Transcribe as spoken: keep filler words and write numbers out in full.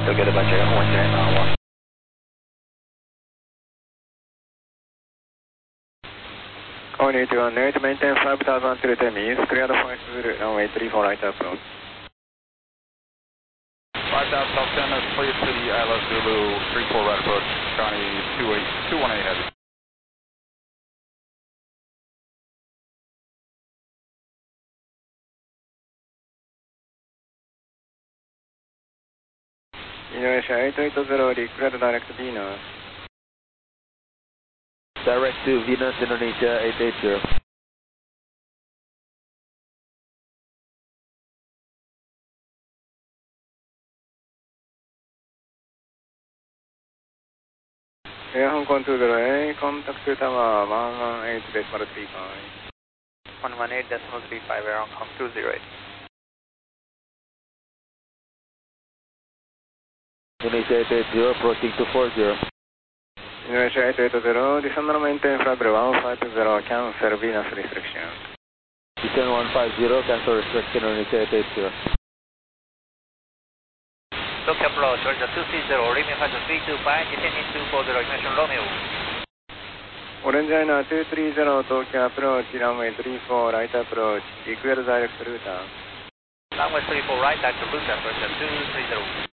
Still get a bunch of one ten mile one. Going eight one eight, maintain five thousand till ten minutes, clear the flight to runway three four right approach. five thousand South ten, that's clear to the I L S Zulu three four right approach, Johnny two eight two one eight heavy. Indonesia eight eight zero, declare direct to Venus. Direct to Venus, Indonesia eight eight zero. Air Hong Kong two zero eight, contact to Tower one one eight decimal three five. one one eight decimal three five, Air Hong Kong two zero eight. Indonesia eight eight zero, approaching two four zero. Indonesia eight eight zero, descend and maintain flight one five zero, cancel Venus restriction. Descend one five zero, cancel restriction, Indonesia eight eight zero. Tokyo approach, Georgia two three zero, remain flight three two five, descending two four zero, ignition Romeo. Orange Liner two three zero, Tokyo approach, runway three four right approach, declare direct route. Runway three four right, direct route, Georgia two three zero.